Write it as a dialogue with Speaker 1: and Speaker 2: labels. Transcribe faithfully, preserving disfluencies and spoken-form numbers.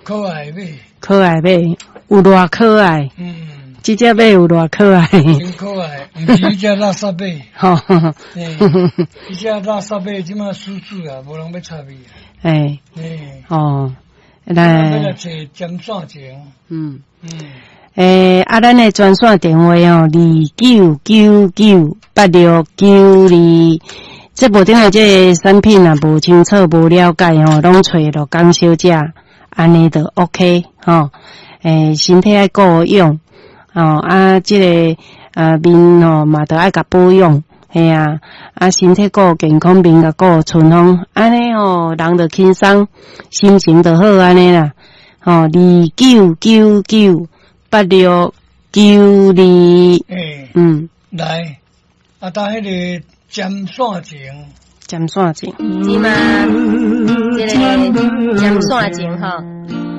Speaker 1: 可爱马，
Speaker 2: 可爱马有偌可爱？
Speaker 1: 嗯，
Speaker 2: 这只马有偌可爱？
Speaker 1: 真可爱，毋是一只垃圾马。
Speaker 2: 吼，
Speaker 1: 一只垃圾马即马输出啊，无人要插伊。
Speaker 2: 哎，
Speaker 1: 哎，
Speaker 2: 哦，
Speaker 1: 来，
Speaker 2: 来，
Speaker 1: 要找尖线情。
Speaker 2: 嗯。
Speaker 1: 嗯，
Speaker 2: 诶，啊，咱的专线电话哦，二九九九八六九二。这部顶的这个产品啊，无清楚、无了解哦，拢找着江小姐，安尼就 OK 吼。诶，身体爱顾养哦，啊，这个啊面哦嘛都爱甲保养，嘿啊，啊身体顾健康，面甲顾春风，安尼哦，人就轻松，心情就好安尼啦。哦，二九九九。八六九二，
Speaker 1: 诶，
Speaker 2: 嗯，
Speaker 1: 来，啊，搭迄个尖线情，
Speaker 2: 尖线情，
Speaker 3: 是嘛？这个尖线情吼。